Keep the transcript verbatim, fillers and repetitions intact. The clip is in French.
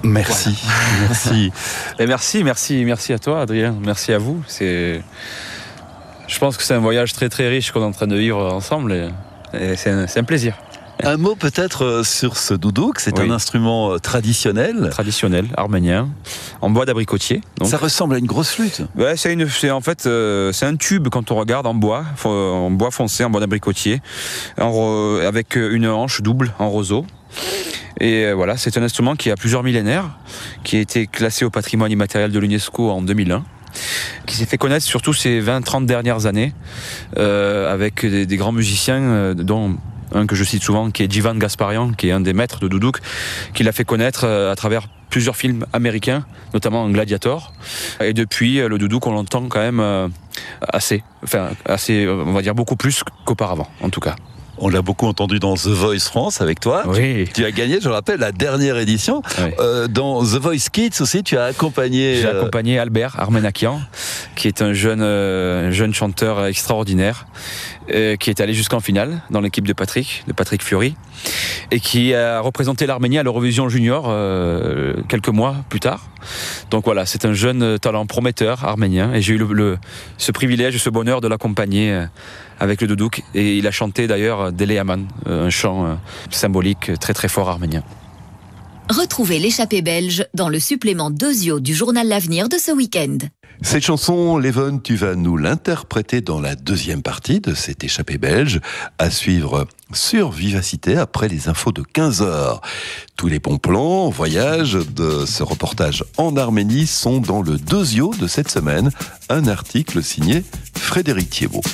Merci, voilà. merci. Et merci, merci, merci à toi, Adrien. Merci à vous. C'est, je pense que c'est un voyage très très riche qu'on est en train de vivre ensemble, et, et c'est, un, c'est un plaisir. Un mot peut-être sur ce doudouk, c'est oui. un instrument traditionnel. Traditionnel, arménien, en bois d'abricotier. Donc. Ça ressemble à une grosse flûte. Ouais, c'est, une, c'est en fait euh, c'est un tube quand on regarde en bois, en bois foncé, en bois d'abricotier, en, avec une hanche double en roseau. Et voilà, c'est un instrument qui a plusieurs millénaires, qui a été classé au patrimoine immatériel de l'UNESCO en deux mille un. Qui s'est fait connaître surtout ces vingt trente dernières années euh, avec des, des grands musiciens euh, dont un que je cite souvent qui est Djivan Gasparian, qui est un des maîtres de doudouk, qui l'a fait connaître euh, à travers plusieurs films américains, notamment Gladiator. Et depuis, le doudouk on l'entend quand même euh, assez, enfin assez, on va dire beaucoup plus qu'auparavant en tout cas. On l'a beaucoup entendu dans The Voice France avec toi. Oui. Tu, tu as gagné, je rappelle, la dernière édition. Oui. Euh, dans The Voice Kids aussi, tu as accompagné... J'ai euh... accompagné Albert Armenakian, qui est un jeune, euh, jeune chanteur extraordinaire, euh, qui est allé jusqu'en finale dans l'équipe de Patrick, de Patrick Fiori, et qui a représenté l'Arménie à l'Eurovision Junior euh, quelques mois plus tard. Donc voilà, c'est un jeune talent prometteur arménien, et j'ai eu le, le, ce privilège, ce bonheur de l'accompagner euh, avec le doudouk, et il a chanté d'ailleurs Délé Aman, un chant euh, symbolique très très fort arménien. Retrouvez l'échappée belge dans le supplément d'Ozio du journal L'Avenir de ce week-end. Cette chanson, Levon, tu vas nous l'interpréter dans la deuxième partie de cette échappée belge, à suivre sur Vivacité après les infos de quinze heures. Tous les bons plans, voyages de ce reportage en Arménie sont dans le Dozio de cette semaine, un article signé Frédéric Thiebaud.